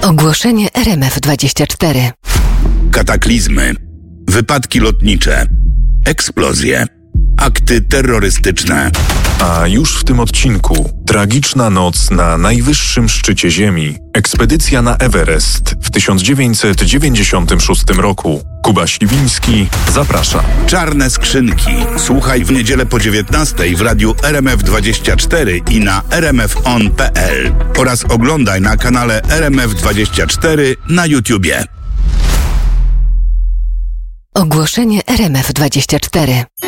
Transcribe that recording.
Ogłoszenie RMF24. Kataklizmy, wypadki lotnicze, eksplozje, akty terrorystyczne. A już w tym odcinku tragiczna noc na najwyższym szczycie Ziemi. Ekspedycja na Everest w 1996 roku. Kuba Śliwiński zaprasza. Czarne skrzynki. Słuchaj w niedzielę po 19:00 w radiu RMF24 i na rmfon.pl oraz oglądaj na kanale RMF24 na YouTubie. Ogłoszenie RMF24.